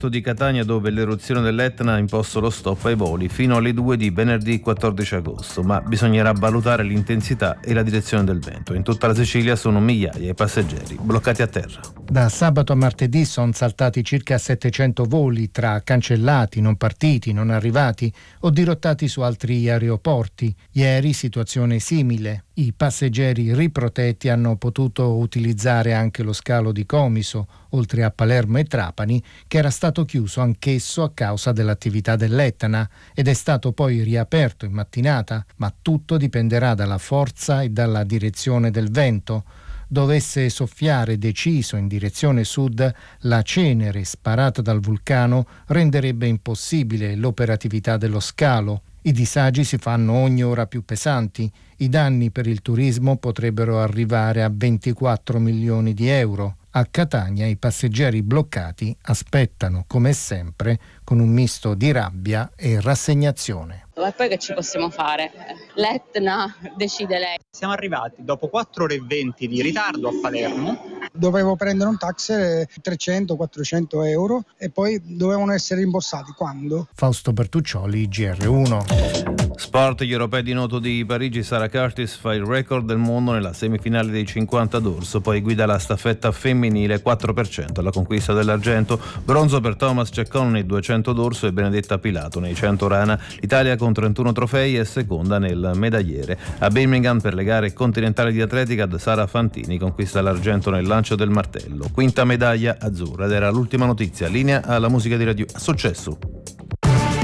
di Catania, dove l'eruzione dell'Etna ha imposto lo stop ai voli fino alle 2 di venerdì 14 agosto, ma bisognerà valutare l'intensità e la direzione del vento. In tutta la Sicilia sono migliaia i passeggeri bloccati a terra. Da sabato a martedì sono saltati circa 700 voli tra cancellati, non partiti, non arrivati o dirottati su altri aeroporti. Ieri situazione simile. I passeggeri riprotetti hanno potuto utilizzare anche lo scalo di Comiso, oltre a Palermo e Trapani, che era stato chiuso anch'esso a causa dell'attività dell'Etna ed è stato poi riaperto in mattinata, ma tutto dipenderà dalla forza e dalla direzione del vento. Dovesse soffiare deciso in direzione sud, la cenere sparata dal vulcano renderebbe impossibile l'operatività dello scalo. I disagi si fanno ogni ora più pesanti. I danni per il turismo potrebbero arrivare a 24 milioni di euro. A Catania i passeggeri bloccati aspettano, come sempre, con un misto di rabbia e rassegnazione. E poi che ci possiamo fare? L'Etna decide lei. Siamo arrivati dopo 4 ore e 20 di ritardo a Palermo. Dovevo prendere un taxi 300-400 euro e poi dovevano essere rimborsati. Quando? Fausto Bertuccioli, GR1. Sport, gli europei di nuoto di Parigi. Sara Curtis fa il record del mondo nella semifinale dei 50 d'orso, poi guida la staffetta femminile 4% alla conquista dell'argento. Bronzo per Thomas Ceccon nei 200 d'orso e Benedetta Pilato nei 100 rana. L'Italia con 31 trofei è seconda nel medagliere. A Birmingham per le gare continentali di atletica Sara Fantini conquista l'argento nel lancio del martello. Quinta medaglia azzurra ed era l'ultima notizia. Linea alla musica di Radio Successo.